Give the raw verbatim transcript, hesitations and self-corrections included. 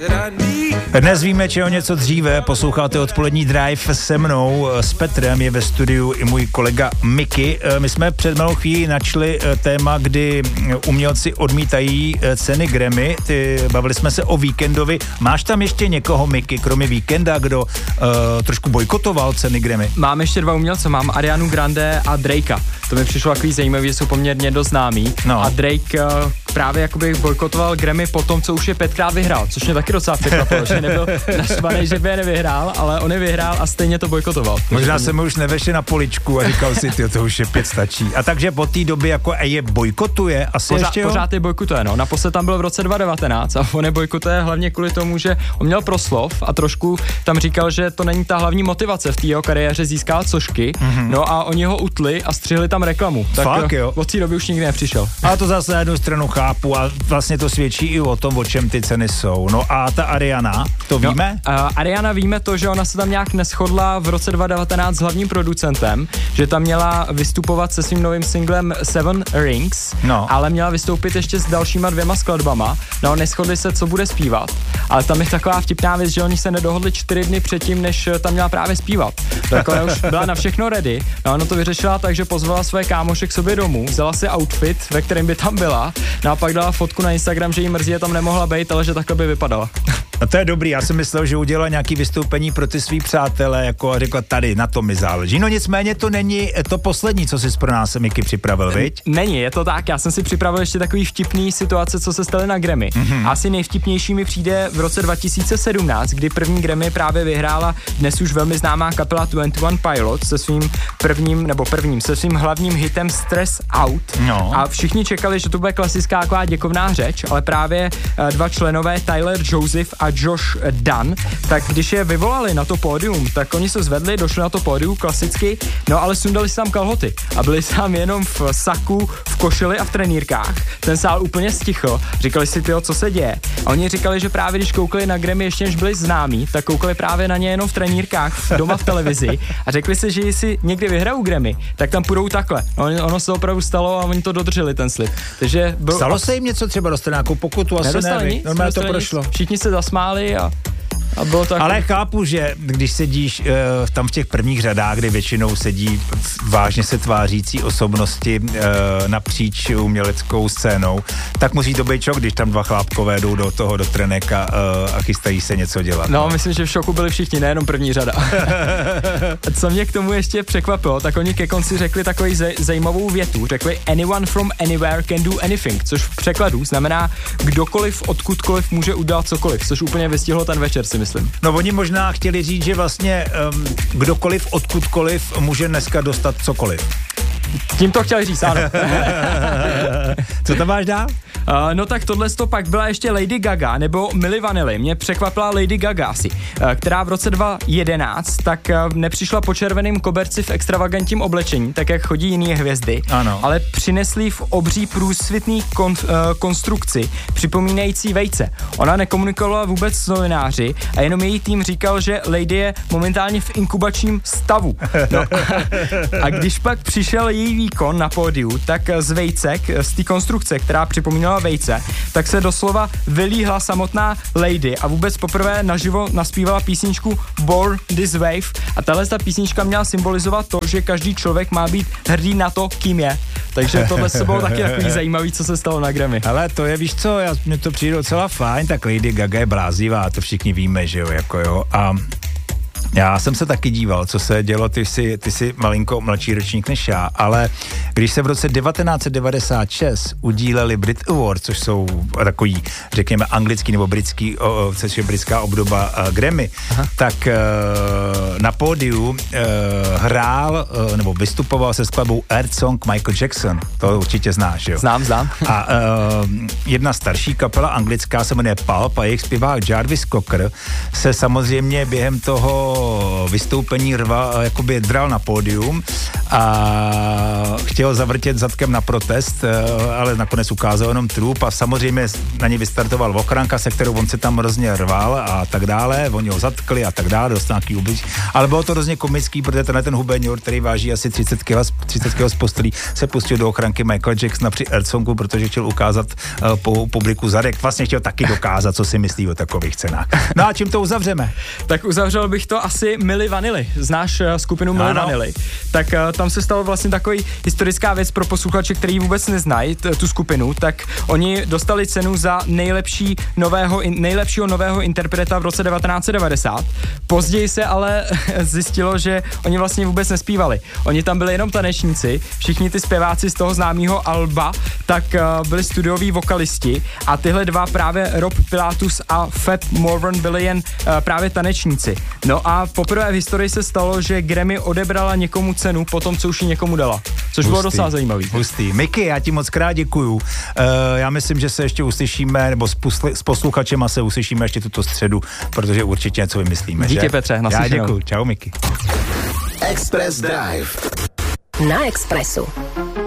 Dnes víme, čeho něco dříve, posloucháte Odpolední drive se mnou, s Petrem, je ve studiu i můj kolega Miky. My jsme před malou chvíli načli téma, kdy umělci odmítají ceny Grammy, Ty, bavili jsme se o Weekendovi. Máš tam ještě někoho, Miky, kromě Weekenda, kdo uh, trošku bojkotoval ceny Grammy? Mám ještě dva umělce, mám Arianu Grande a Drakea. To mi přišlo takový zajímavý, že jsou poměrně dost známý. No. A Drake uh, právě jakoby bojkotoval Grammy po tom, co už je pětkrát vyhrál, což mě taky docela překvapilo, že nebyl naštvaný, že by je nevyhrál, ale on je vyhrál a stejně to bojkotoval. Možná se mi už nevešli na poličku a říkal si, ty, to už je pět stačí. A takže po té době jako je bojkotuje asi pořád, ještě jo? Pořád je bojkotuje, no. Naposled tam byl v roce dva tisíce devatenáct a on je bojkotuje hlavně kvůli tomu, že on měl proslov a trošku tam říkal, že to není ta hlavní motivace v té jeho kariéře získat cožky, mm-hmm. no a oni ho utli a střihli tam reklamu. Tak Fakt, jo? Od té doby už nikdy nepřišel. A to zase na jednu stranu chápu a vlastně to svědčí i o tom, o čem ty ceny jsou. No a ta Ariana, to víme? No, uh, Ariana víme to, že ona se tam nějak neshodla v roce dva tisíce devatenáct s hlavním producentem, že tam měla vystupovat se svým novým singlem Seven Rings, no. ale měla vystoupit ještě s dalšíma dvěma skladbama. No, neshodli se, co bude zpívat. Ale tam je taková vtipná věc, že oni se nedohodli čtyři dny předtím, než tam měla právě zpívat. Tak ona už byla na všechno ready. No, ona to vyřešila tak, že pozvala své kámoše k sobě domů, vzala si outfit, ve kterém by tam byla, no a pak dala fotku na Instagram, že jí mrzí, že tam nemohla být, ale že takhle by vypadala. A to je dobrý, já jsem myslel, že udělala nějaký vystoupení pro ty svý přátele, jako a řekla tady, na to mi záleží. No nicméně to není to poslední, co jsi pro nás, Miky, připravil, viď? Není, je to tak, já jsem si připravil ještě takový vtipný situace, co se staly na Grammy. Mm-hmm. Asi nejvtipnější mi přijde v roce dva tisíce sedmnáct, kdy první Grammy právě vyhrála dnes už velmi známá kapela dvacet jedna Pilots se svým prvním, nebo prvním, se svým hlavním hitem Stress Out. No. A všichni čekali, že to bude klasická taková děkovná řeč, ale právě dva členové Tyler Joseph a Josh Dunn, tak když je vyvolali na to pódium, tak oni se zvedli, došli na to pódium klasicky, no ale sundali si tam kalhoty a byli tam jenom v saku, v košili a v trenýrkách. Ten sál úplně stichl, říkali si, tyjo, co se děje. A oni říkali, že právě když koukali na Grammy ještě než byli známí, tak koukali právě na ně jenom v trenýrkách, doma v televizi a řekli si, že jestli někdy vyhrajou Grammy, tak tam půjdou takhle. No, ono se opravdu stalo a oni to dodrželi, ten slib. Takže byl... Stalo se jim něco, třeba dostali nějakou pokutu, asi ne, normálně to prošlo. Všichni se zasmáli a A bylo to Ale chápu, že když sedíš uh, tam v těch prvních řadách, kde většinou sedí vážně se tvářící osobnosti uh, napříč uměleckou scénou, tak musí to být šok, když tam dva chlápkové jdou do toho, do treneka uh, a chystají se něco dělat. No, no, myslím, že v šoku byli všichni, nejenom první řada. Co mě k tomu ještě překvapilo, tak oni ke konci řekli takový zaj- zajímavou větu. Řekli anyone from anywhere can do anything, což v překladu znamená kdokoliv, odkudkoliv může udělat cokoliv, což úplně vystihlo ten večer, si myslím. No oni možná chtěli říct, že vlastně um, kdokoliv, odkudkoliv může dneska dostat cokoliv. Tím to chtěli říct, ano. Co tam máš dál? Uh, no tak tohle to pak byla ještě Lady Gaga, nebo Milli Vanilli. Mě překvapila Lady Gaga asi, uh, která v roce dva tisíce jedenáct tak uh, nepřišla po červeném koberci v extravagantním oblečení, tak jak chodí jiné hvězdy, ano. ale přinesli v obří průsvitný kon, uh, konstrukci, připomínající vejce. Ona nekomunikovala vůbec s novináři a jenom její tým říkal, že Lady je momentálně v inkubačním stavu. No. A když pak přišel její výkon na pódiu, tak z vejcek, z té konstrukce, která připomínala vejce, tak se doslova vylíhla samotná Lady a vůbec poprvé naživo naspívala písničku Born This Wave a tahle ta písnička měla symbolizovat to, že každý člověk má být hrdý na to, kým je. Takže tohle se bylo taky takový zajímavý, co se stalo na Grammy. Ale to je, víš co, já, mně to přijde docela fajn, tak Lady Gaga je bláznivá, to všichni víme, že jo, jako jo, a já jsem se taky díval, co se dělo, ty jsi, ty jsi malinko mladší ročník než já, ale když se v roce devatenáct set devadesát šest udíleli Brit Awards, což jsou takový, řekněme, anglický nebo britský, o, což je britská obdoba uh, Grammy, Aha. tak uh, na pódiu uh, hrál uh, nebo vystupoval se skladbou Earth Song Michael Jackson, to určitě znáš, jo? Znám, znám. A uh, jedna starší kapela anglická se jmenuje Pulp a jejich zpěvák Jarvis Cocker se samozřejmě během toho vystoupení rva, jakoby dral na pódium a chtěl zavrtět zadkem na protest, ale nakonec ukázal jenom trup a samozřejmě na něj vystartoval ochranka, se kterou on se tam hrozně rval a tak dále, oni ho zatkli a tak dále, dostal nějaký ublič, ale bylo to hrozně komický, protože tenhle ten hubenior, který váží asi třicet kilo z postelí, se pustil do ochranky Michael Jacksona při Erdsongu, protože chtěl ukázat uh, po publiku zadek, vlastně chtěl taky dokázat, co si myslí o takových cenách. No a čím to uzavřeme? Tak uzavřel bych to asi Milli Vanilli. Znáš uh, skupinu Milli Vanilli? Tak uh, tam se stalo vlastně takový historická věc pro posluchače, který vůbec neznají t- tu skupinu, tak oni dostali cenu za nejlepší nového, in, nejlepšího nového interpreta v roce devatenáct set devadesát. Později se ale zjistilo, že oni vlastně vůbec nespívali. Oni tam byli jenom tanečníci, všichni ty zpěváci z toho známého alba, tak uh, byli studioví vokalisti a tyhle dva právě Rob Pilatus a Fab Morvan byli jen uh, právě tanečníci. No a poprvé v historii se stalo, že Grammy odebrala někomu cenu po tom, co už ji někomu dala. Což hustý, bylo docela zajímavý. Hustý. Miky, já ti moc krát děkuju. Uh, já myslím, že se ještě uslyšíme, nebo s, pusli, s posluchačema se uslyšíme ještě tuto středu, protože určitě něco vymyslíme. Díky, že? Petře, já děkuju. Čau, Miky. Express Drive na Expressu.